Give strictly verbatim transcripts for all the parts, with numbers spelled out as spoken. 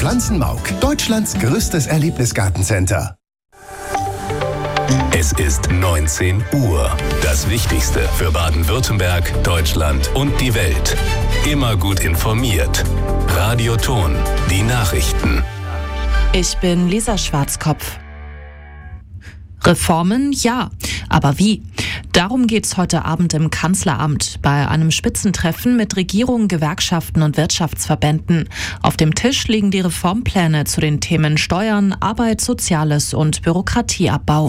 Pflanzenmauk, Deutschlands größtes Erlebnisgartencenter. Es ist neunzehn Uhr. Das Wichtigste für Baden-Württemberg, Deutschland und die Welt. Immer gut informiert. Radio Ton, die Nachrichten. Ich bin Lisa Schwarzkopf. Reformen, ja. Aber wie? Darum geht's heute Abend im Kanzleramt bei einem Spitzentreffen mit Regierung, Gewerkschaften und Wirtschaftsverbänden. Auf dem Tisch liegen die Reformpläne zu den Themen Steuern, Arbeit, Soziales und Bürokratieabbau.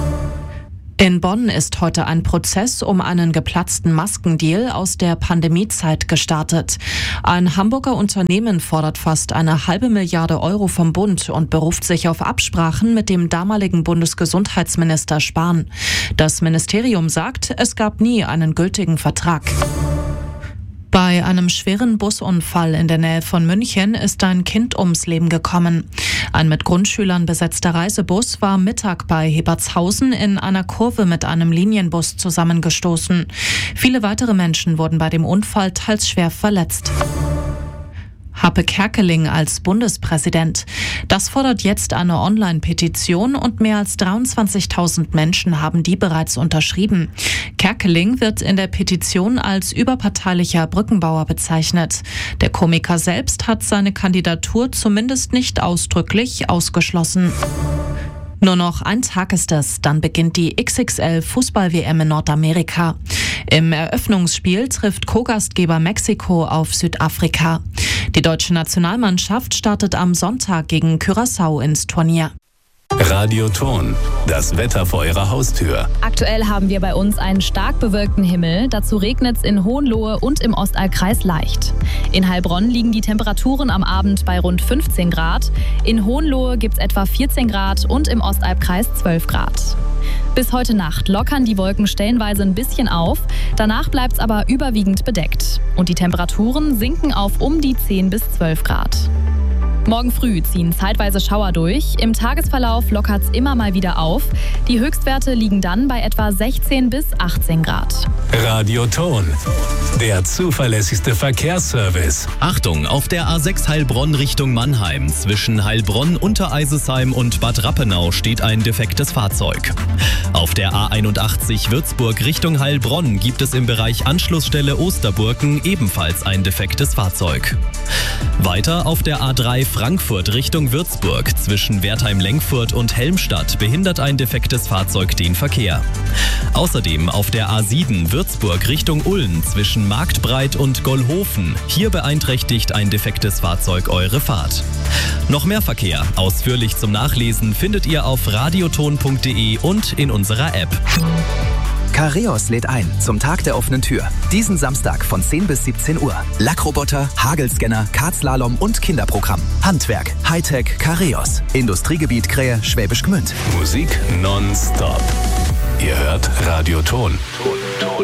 In Bonn ist heute ein Prozess um einen geplatzten Maskendeal aus der Pandemiezeit gestartet. Ein Hamburger Unternehmen fordert fast eine halbe Milliarde Euro vom Bund und beruft sich auf Absprachen mit dem damaligen Bundesgesundheitsminister Spahn. Das Ministerium sagt, es gab nie einen gültigen Vertrag. Bei einem schweren Busunfall in der Nähe von München ist ein Kind ums Leben gekommen. Ein mit Grundschülern besetzter Reisebus war Mittag bei Hebertshausen in einer Kurve mit einem Linienbus zusammengestoßen. Viele weitere Menschen wurden bei dem Unfall teils schwer verletzt. Happe Kerkeling als Bundespräsident. Das fordert jetzt eine Online-Petition und mehr als dreiundzwanzigtausend Menschen haben die bereits unterschrieben. Kerkeling wird in der Petition als überparteilicher Brückenbauer bezeichnet. Der Komiker selbst hat seine Kandidatur zumindest nicht ausdrücklich ausgeschlossen. Nur noch ein Tag ist es, dann beginnt die X X L-Fußball-W M in Nordamerika. Im Eröffnungsspiel trifft Co-Gastgeber Mexiko auf Südafrika. Die deutsche Nationalmannschaft startet am Sonntag gegen Curaçao ins Turnier. Radio Ton, das Wetter vor Ihrer Haustür. Aktuell haben wir bei uns einen stark bewölkten Himmel. Dazu regnet es in Hohenlohe und im Ostallkreis leicht. In Heilbronn liegen die Temperaturen am Abend bei rund fünfzehn Grad. In Hohenlohe gibt es etwa vierzehn Grad und im Ostalbkreis zwölf Grad. Bis heute Nacht lockern die Wolken stellenweise ein bisschen auf. Danach bleibt es aber überwiegend bedeckt. Und die Temperaturen sinken auf um die zehn bis zwölf Grad. Morgen früh ziehen zeitweise Schauer durch. Im Tagesverlauf lockert es immer mal wieder auf. Die Höchstwerte liegen dann bei etwa sechzehn bis achtzehn Grad. Radio Ton, der zuverlässigste Verkehrsservice. Achtung, auf der A sechs Heilbronn Richtung Mannheim. Zwischen Heilbronn, Untereisesheim und Bad Rappenau steht ein defektes Fahrzeug. Auf der A einundachtzig Würzburg Richtung Heilbronn gibt es im Bereich Anschlussstelle Osterburken ebenfalls ein defektes Fahrzeug. Weiter auf der A drei Frankfurt Richtung Würzburg. Zwischen Wertheim-Lengfurt und Helmstadt behindert ein defektes Fahrzeug den Verkehr. Außerdem auf der A sieben Würzburg Richtung Ulm zwischen Marktbreit und Gollhofen. Hier beeinträchtigt ein defektes Fahrzeug eure Fahrt. Noch mehr Verkehr, ausführlich zum Nachlesen, findet ihr auf radioton punkt de und in unserer App. Careos lädt ein zum Tag der offenen Tür. Diesen Samstag von zehn bis siebzehn Uhr. Lackroboter, Hagelscanner, Kartslalom und Kinderprogramm. Handwerk, Hightech, Careos. Industriegebiet Krähe, Schwäbisch Gmünd. Musik nonstop. Ihr hört Radio Ton.